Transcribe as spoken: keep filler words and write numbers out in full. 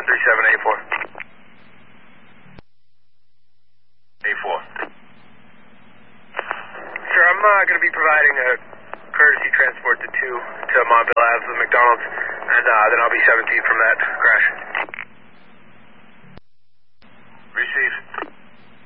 three seven A four. A four. Sir, I'm uh, going to be providing a courtesy transport to two to Montville Ave, the McDonald's, and uh, then I'll be seventeen from that crash.